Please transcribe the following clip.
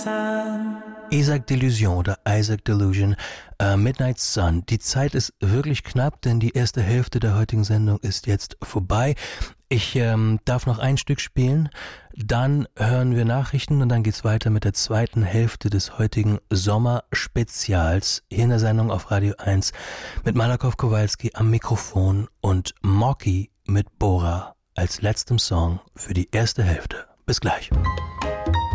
Isaac Delusion oder Isaac Delusion, Midnight Sun. Die Zeit ist wirklich knapp, denn die erste Hälfte der heutigen Sendung ist jetzt vorbei. Ich darf noch ein Stück spielen, dann hören wir Nachrichten und dann geht's weiter mit der zweiten Hälfte des heutigen Sommerspezials hier in der Sendung auf Radio 1 mit Malakow Kowalski am Mikrofon und Mocky mit Bora als letztem Song für die erste Hälfte. Bis gleich.